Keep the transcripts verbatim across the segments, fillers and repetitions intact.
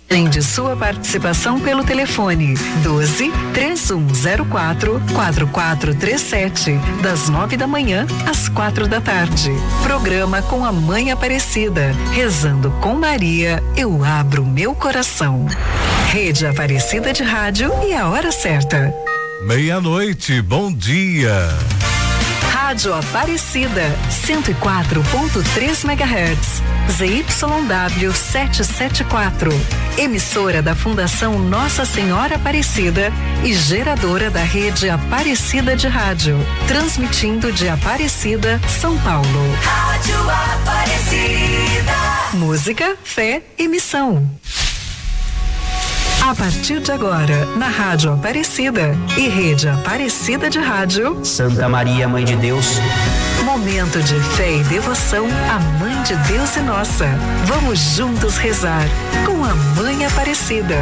Agende sua participação pelo telefone doze, três um zero quatro, quatro quatro três sete, das nove da manhã às quatro da tarde. Programa com a Mãe Aparecida. Rezando com Maria, eu abro meu coração. Rede Aparecida de Rádio e a hora certa. Meia-noite, bom dia. Rádio Aparecida, cento e quatro ponto três megahertz, Z Y W setecentos e setenta e quatro. Emissora da Fundação Nossa Senhora Aparecida e geradora da Rede Aparecida de Rádio. Transmitindo de Aparecida, São Paulo. Rádio Aparecida. Música, fé e missão. A partir de agora, na Rádio Aparecida e Rede Aparecida de Rádio. Santa Maria, Mãe de Deus. Momento de fé e devoção à Mãe de Deus e nossa. Vamos juntos rezar com a Mãe Aparecida.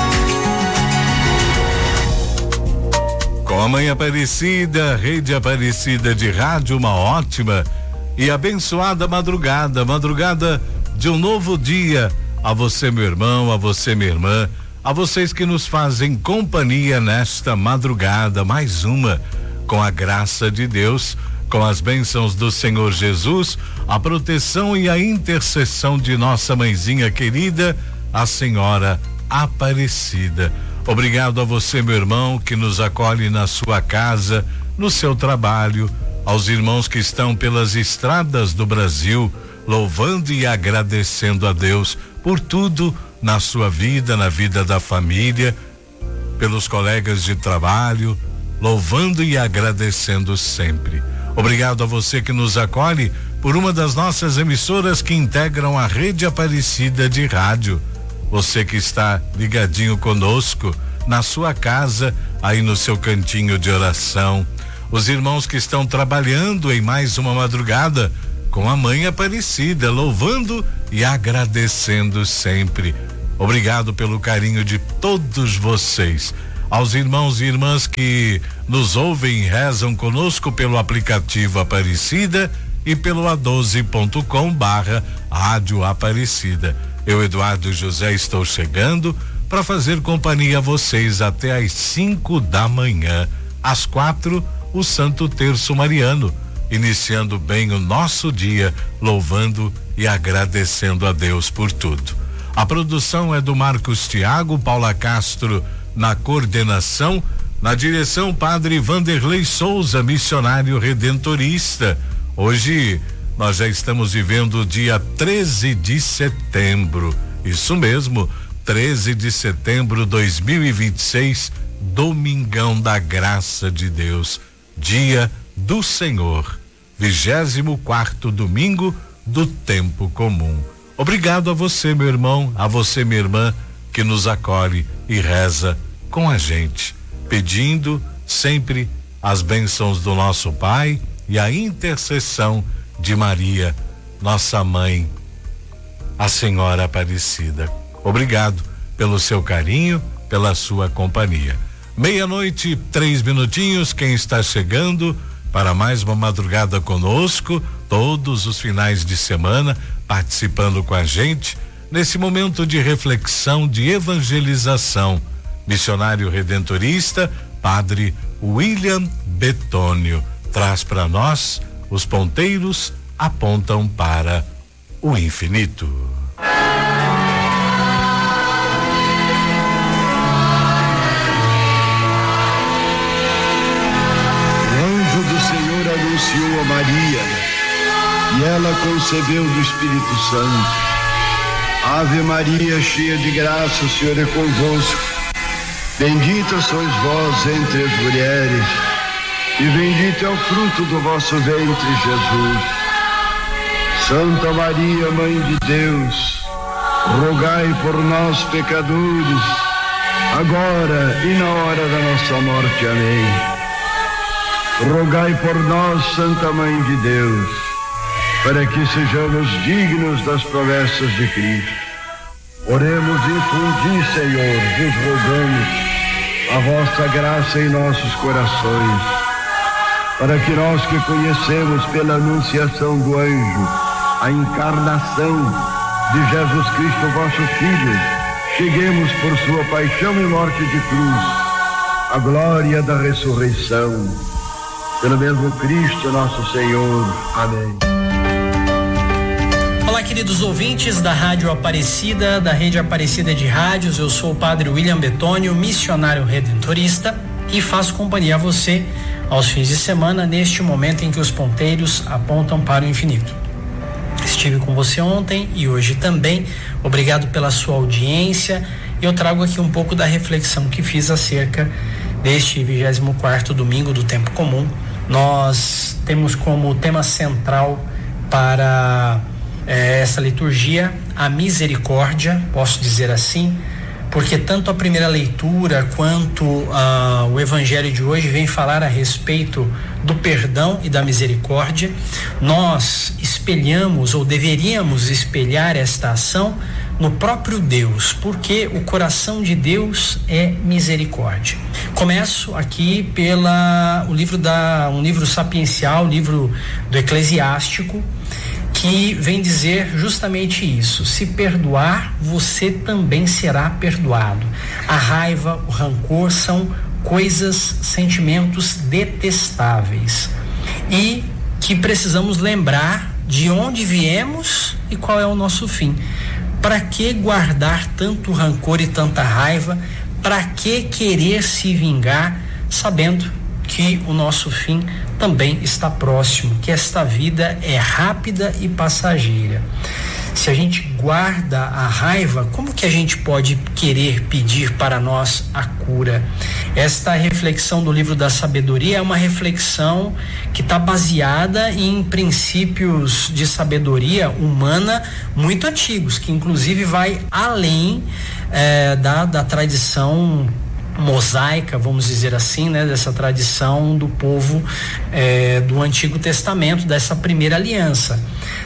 Com a Mãe Aparecida, Rede Aparecida de Rádio, uma ótima e abençoada madrugada, madrugada de um novo dia. A você, meu irmão, a você, minha irmã, a vocês que nos fazem companhia nesta madrugada, mais uma, com a graça de Deus, com as bênçãos do Senhor Jesus, a proteção e a intercessão de nossa mãezinha querida, a Senhora Aparecida. Obrigado a você, meu irmão, que nos acolhe na sua casa, no seu trabalho, aos irmãos que estão pelas estradas do Brasil, louvando e agradecendo a Deus por tudo na sua vida, na vida da família, pelos colegas de trabalho, louvando e agradecendo sempre. Obrigado a você que nos acolhe por uma das nossas emissoras que integram a Rede Aparecida de Rádio. Você que está ligadinho conosco na sua casa, aí no seu cantinho de oração. Os irmãos que estão trabalhando em mais uma madrugada com a Mãe Aparecida, louvando e agradecendo sempre. Obrigado pelo carinho de todos vocês. Aos irmãos e irmãs que nos ouvem e rezam conosco pelo aplicativo Aparecida e pelo a doze ponto com barra Rádio Aparecida. Eu, Eduardo José, estou chegando para fazer companhia a vocês até às cinco da manhã. Às quatro, o Santo Terço Mariano, iniciando bem o nosso dia, louvando e agradecendo a Deus por tudo. A produção é do Marcos Tiago, Paula Castro na coordenação, na direção Padre Vanderlei Souza, missionário redentorista. Hoje nós já estamos vivendo o dia treze de setembro, isso mesmo, treze de setembro de dois mil e vinte e seis, domingão da graça de Deus, dia do Senhor, vigésimo quarto domingo do tempo comum. Obrigado a você, meu irmão, a você, minha irmã, que nos acolhe e reza com a gente, pedindo sempre as bênçãos do nosso Pai e a intercessão de Maria, nossa mãe, a Senhora Aparecida. Obrigado pelo seu carinho, pela sua companhia. Meia-noite, três minutinhos, quem está chegando para mais uma madrugada conosco, todos os finais de semana, participando com a gente, nesse momento de reflexão, de evangelização. Missionário redentorista, Padre William Betônio, traz para nós: os ponteiros apontam para o infinito. Anunciou a Maria e ela concebeu do Espírito Santo. Ave Maria, cheia de graça, o Senhor é convosco. Bendita sois vós entre as mulheres e bendito é o fruto do vosso ventre, Jesus. Santa Maria, Mãe de Deus, rogai por nós, pecadores, agora e na hora da nossa morte. Amém. Rogai por nós, Santa Mãe de Deus, para que sejamos dignos das promessas de Cristo. Oremos e infundi, Senhor, vos rogamos a vossa graça em nossos corações, para que nós que conhecemos pela anunciação do anjo a encarnação de Jesus Cristo, vosso Filho, cheguemos por sua paixão e morte de cruz à glória da ressurreição. Pelo mesmo Cristo nosso Senhor. Amém. Olá, queridos ouvintes da Rádio Aparecida, da Rede Aparecida de Rádios. Eu sou o Padre William Betônio, missionário redentorista, e faço companhia a você aos fins de semana, neste momento em que os ponteiros apontam para o infinito. Estive com você ontem e hoje também. Obrigado pela sua audiência. Eu trago aqui um pouco da reflexão que fiz acerca deste vigésimo quarto domingo do tempo comum. Nós temos como tema central para eh, essa liturgia a misericórdia, posso dizer assim, porque tanto a primeira leitura quanto uh, o evangelho de hoje vem falar a respeito do perdão e da misericórdia. Nós espelhamos, ou deveríamos espelhar esta ação no próprio Deus, porque o coração de Deus é misericórdia. Começo aqui pela o livro da um livro sapiencial, o livro do Eclesiástico, que vem dizer justamente isso: se perdoar, você também será perdoado. A raiva, o rancor são coisas, sentimentos detestáveis, e que precisamos lembrar de onde viemos e qual é o nosso fim. Para que guardar tanto rancor e tanta raiva? Para que querer se vingar, sabendo que o nosso fim também está próximo, que esta vida é rápida e passageira? Se a gente guarda a raiva, como que a gente pode querer pedir para nós a cura? Esta reflexão do livro da sabedoria é uma reflexão que está baseada em princípios de sabedoria humana muito antigos, que inclusive vai além eh, da, da tradição mosaica, vamos dizer assim, né, dessa tradição do povo eh, do Antigo Testamento, dessa primeira aliança.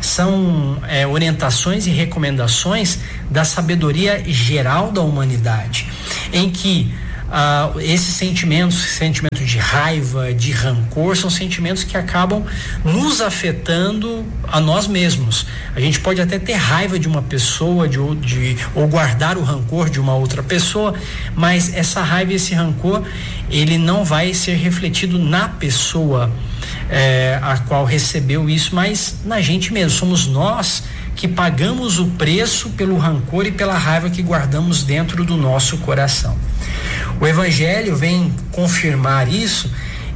São eh, orientações e recomendações da sabedoria geral da humanidade, em que ah, esses sentimentos, sentimento de raiva, de rancor, são sentimentos que acabam nos afetando a nós mesmos. A gente pode até ter raiva de uma pessoa, de, de, ou guardar o rancor de uma outra pessoa, mas essa raiva e esse rancor, ele não vai ser refletido na pessoa eh, a qual recebeu isso, mas na gente mesmo. Somos nós que pagamos o preço pelo rancor e pela raiva que guardamos dentro do nosso coração. O evangelho vem confirmar isso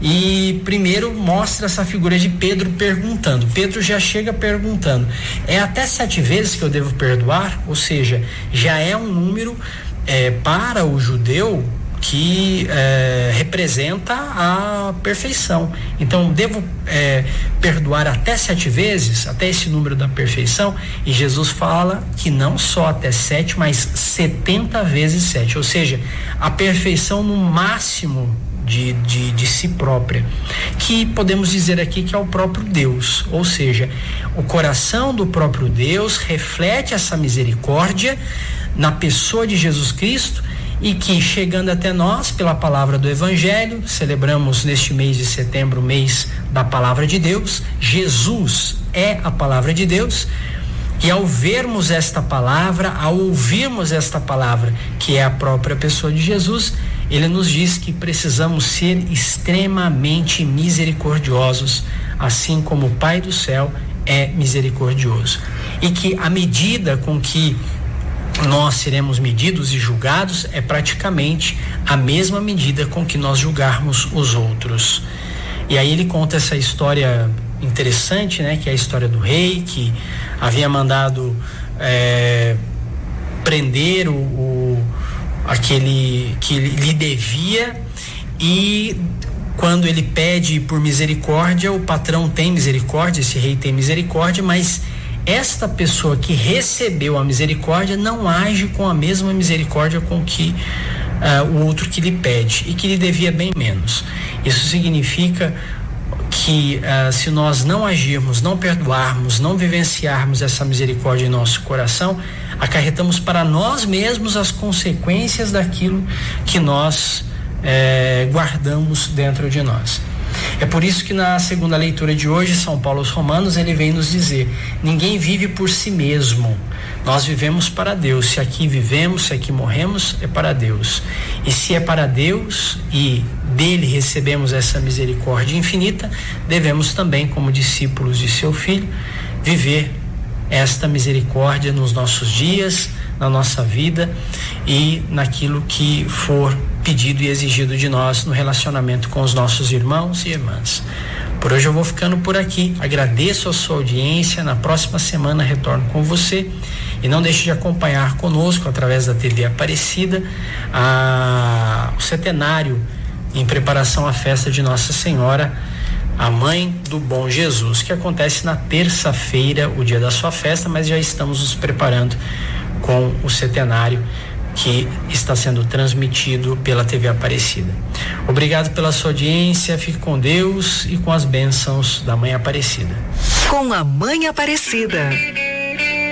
e primeiro mostra essa figura de Pedro perguntando. Pedro já chega perguntando: é até sete vezes que eu devo perdoar? Ou seja, já é um número é, para o judeu que é, representa a perfeição. Então, devo é, perdoar até sete vezes, até esse número da perfeição? E Jesus fala que não só até sete, mas setenta vezes sete, ou seja, a perfeição no máximo de, de, de si própria, que podemos dizer aqui que é o próprio Deus. Ou seja, o coração do próprio Deus reflete essa misericórdia na pessoa de Jesus Cristo, e que, chegando até nós pela palavra do evangelho, celebramos neste mês de setembro o mês da palavra de Deus. Jesus é a palavra de Deus, e ao vermos esta palavra, ao ouvirmos esta palavra, que é a própria pessoa de Jesus, ele nos diz que precisamos ser extremamente misericordiosos, assim como o Pai do céu é misericordioso, e que a medida com que nós seremos medidos e julgados é praticamente a mesma medida com que nós julgarmos os outros. E aí ele conta essa história interessante, né, que é a história do rei que havia mandado é, prender o, o aquele que lhe devia, e quando ele pede por misericórdia, o patrão tem misericórdia, esse rei tem misericórdia, mas esta pessoa que recebeu a misericórdia não age com a mesma misericórdia com que uh, o outro que lhe pede e que lhe devia bem menos. Isso significa que uh, se nós não agirmos, não perdoarmos, não vivenciarmos essa misericórdia em nosso coração, acarretamos para nós mesmos as consequências daquilo que nós eh, guardamos dentro de nós. É por isso que na segunda leitura de hoje, São Paulo aos Romanos, ele vem nos dizer: ninguém vive por si mesmo, nós vivemos para Deus. Se aqui vivemos, se aqui morremos, é para Deus. E se é para Deus e dele recebemos essa misericórdia infinita, devemos também, como discípulos de seu Filho, viver esta misericórdia nos nossos dias, na nossa vida e naquilo que for pedido e exigido de nós no relacionamento com os nossos irmãos e irmãs. Por hoje eu vou ficando por aqui. Agradeço a sua audiência. Na próxima semana retorno com você. E não deixe de acompanhar conosco, através da T V Aparecida, a, o centenário em preparação à festa de Nossa Senhora, a Mãe do Bom Jesus, que acontece na terça-feira, o dia da sua festa, mas já estamos nos preparando com o centenário que está sendo transmitido pela T V Aparecida. Obrigado pela sua audiência, fique com Deus e com as bênçãos da Mãe Aparecida. Com a Mãe Aparecida.